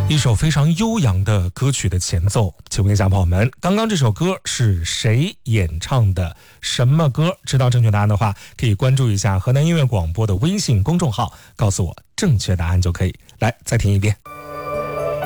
一首非常悠扬的歌曲的前奏，请问一下朋友们，刚刚这首歌是谁演唱的？什么歌？知道正确答案的话，可以关注一下河南音乐广播的微信公众号，告诉我正确答案就可以。来，再听一遍。